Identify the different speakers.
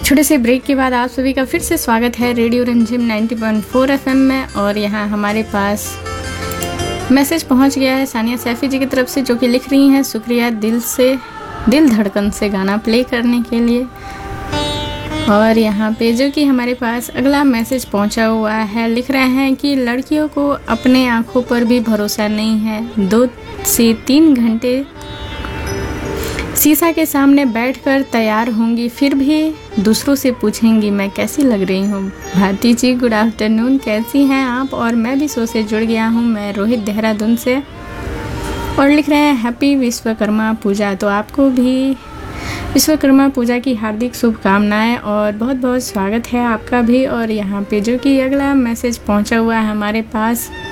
Speaker 1: छोटे से ब्रेक के बाद आप सभी का फिर से स्वागत है रेडियो रंजिम 90.4 एफएम में। और यहाँ हमारे पास मैसेज पहुँच गया है सानिया सैफी जी की तरफ से, जो कि लिख रही हैं शुक्रिया दिल धड़कन से गाना प्ले करने के लिए। और यहाँ पे जो कि हमारे पास अगला मैसेज पहुँचा हुआ है, लिख रहे हैं कि लड़कियों को अपने आँखों पर भी भरोसा नहीं है। 2 से 3 घंटे शीशा के सामने बैठकर तैयार होंगी, फिर भी दूसरों से पूछेंगी मैं कैसी लग रही हूँ। भारती जी गुड आफ्टरनून, कैसी हैं आप? और मैं भी शो से जुड़ गया हूँ, मैं रोहित देहरादून से। और लिख रहे हैं हैप्पी विश्वकर्मा पूजा। तो आपको भी विश्वकर्मा पूजा की हार्दिक शुभकामनाएं और बहुत बहुत स्वागत है आपका भी। और यहाँ पे जो कि अगला मैसेज पहुँचा हुआ है हमारे पास,